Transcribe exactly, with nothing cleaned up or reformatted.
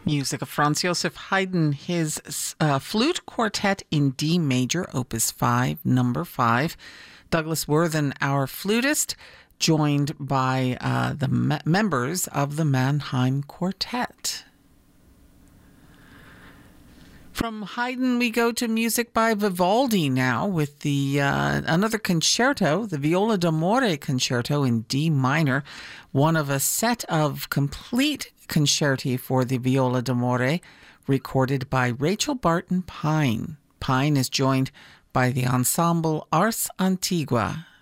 Music of Franz Joseph Haydn, his uh, flute quartet in D major, opus five, number five. Douglas Worthen, our flutist, joined by uh, the me- members of the Mannheim Quartet. From Haydn, we go to music by Vivaldi now with the uh, another concerto, the Viola d'Amore Concerto in D minor, one of a set of complete concerti for the Viola d'Amore recorded by Rachel Barton Pine. Pine is joined by the ensemble Ars Antigua.